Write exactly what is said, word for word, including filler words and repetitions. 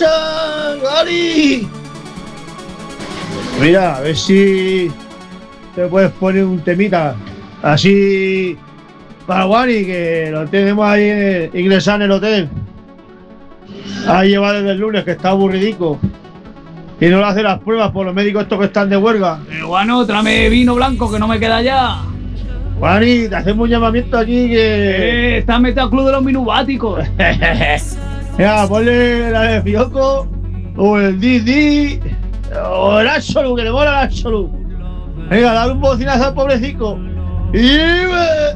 pasa, Gali? Mira, a ver si te puedes poner un temita así para Wani, que lo tenemos ahí eh, ingresado en el hotel. Ahí lleva desde el lunes, que está aburridico. Y no le hace las pruebas por los médicos estos que están de huelga. Pero bueno, tráeme vino blanco que no me queda ya. Wani, te hacemos un llamamiento aquí que... Eh, está metido al club de los minubáticos. Mira, ponle la de Fioco, o el Didi, o el Absolute, que le mola el Absolute. Venga, dale un bocinazo al pobrecito. Y...